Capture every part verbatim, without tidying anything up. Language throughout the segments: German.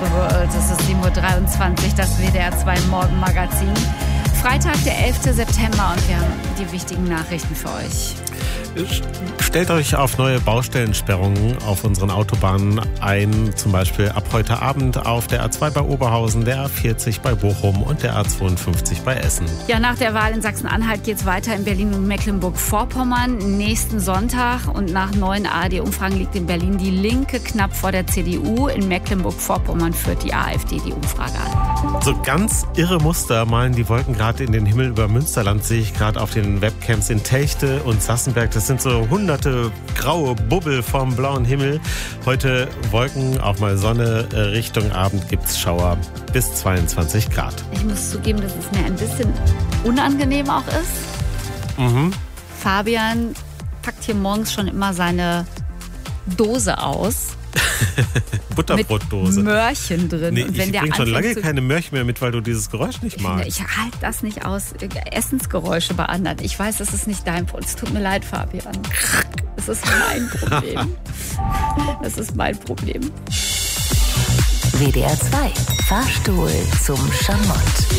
World. Es ist sieben Uhr dreiundzwanzig, das W D R zwei Morgenmagazin. Freitag, der elfte September und wir haben die wichtigen Nachrichten für euch. Stellt euch auf neue Baustellensperrungen auf unseren Autobahnen ein, zum Beispiel ab heute Abend auf der A zwei bei Oberhausen, der A vierzig bei Bochum und der A zweiundfünfzig bei Essen. Ja, nach der Wahl in Sachsen-Anhalt geht es weiter in Berlin und Mecklenburg-Vorpommern nächsten Sonntag und nach neuen A R D-Umfragen liegt in Berlin die Linke knapp vor der C D U. In Mecklenburg-Vorpommern führt die AfD die Umfrage an. So ganz irre Muster malen die Wolken gerade in den Himmel über Münsterland, sehe ich gerade auf den Webcams in Telchte und Sassenberg. Das sind so hunderte graue Bubbel vom blauen Himmel. Heute Wolken, auch mal Sonne. Richtung Abend gibt's Schauer bis zweiundzwanzig Grad. Ich muss zugeben, dass es mir ein bisschen unangenehm auch ist. Mhm. Fabian packt hier morgens schon immer seine Dose aus. Butterbrotdose. Mit Möhrchen drin. Nee, und wenn ich der bringe schon lange zu, keine Möhrchen mehr mit, weil du dieses Geräusch nicht magst. Ich halte das nicht aus, Essensgeräusche bei anderen. Ich weiß, das ist nicht dein Problem. Es tut mir leid, Fabian. Das ist mein Problem. Das ist mein Problem. W D R zwei, Fahrstuhl zum Schamott.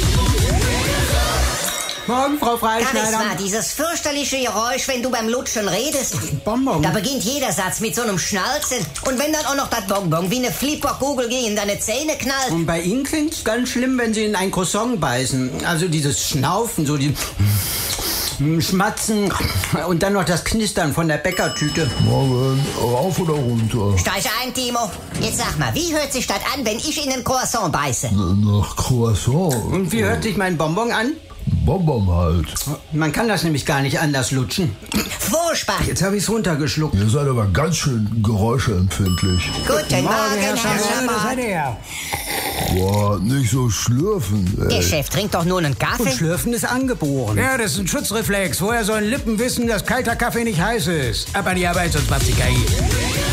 Morgen, Frau Freischneider. Charisma, dieses fürchterliche Geräusch, wenn du beim Lutschen redest. Bonbon. Da beginnt jeder Satz mit so einem Schnalzen. Und wenn dann auch noch das Bonbon wie eine Flipperkugel gegen deine Zähne knallt. Und bei Ihnen klingt's ganz schlimm, wenn Sie in ein Croissant beißen. Also dieses Schnaufen, so die Schmatzen und dann noch das Knistern von der Bäckertüte. Morgen, rauf oder runter? Steig ein, Timo. Jetzt sag mal, wie hört sich das an, wenn ich in ein Croissant beiße? Nach Croissant. Und wie hört sich mein Bonbon an? Bonbon halt. Man kann das nämlich gar nicht anders lutschen. Furchtbar. Jetzt habe ich's runtergeschluckt. Ihr seid aber ganz schön geräuscheempfindlich. Guten Morgen, Herr seid Schamott. ihr. Boah, nicht so schlürfen, ey. Der Chef trinkt doch nur einen Und Kaffee. Schlürfen ist angeboren. Ja, das ist ein Schutzreflex. Woher sollen Lippen wissen, dass kalter Kaffee nicht heiß ist? Ab an die Arbeit, sonst macht sie K I.